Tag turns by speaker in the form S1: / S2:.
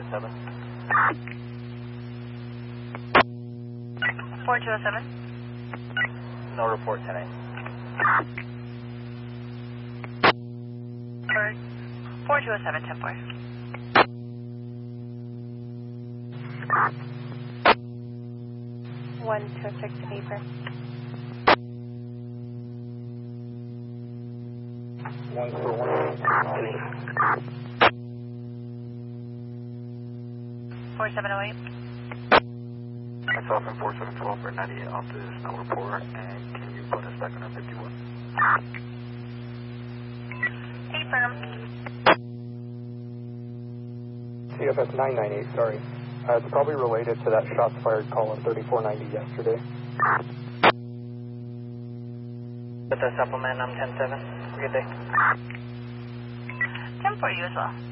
S1: 10-7.
S2: 4207.
S1: No report 10-8.
S2: 4207, 10-4.
S3: One to a 6 paper.
S4: 1 for 1.
S2: 4708.
S1: That's off in 4712 for 98 office, no report, and can you put us back on 51?
S2: Affirm.
S4: CFS 998, sorry. It's probably related to that shots fired call on 3490 yesterday.
S1: With the supplement, I'm 10-7. Have a good day.
S2: 10-4 you as well.